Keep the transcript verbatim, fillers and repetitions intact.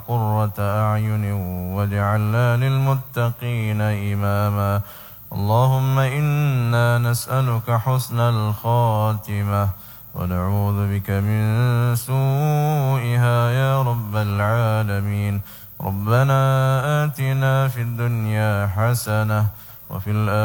قرة أعين واجعلنا للمتقين إماما. اللهم إنا نسألك حسن الخاتمة ونعوذ بك من سوءها يا رب العالمين. ربنا آتنا في الدنيا حسنة وفي الآخرة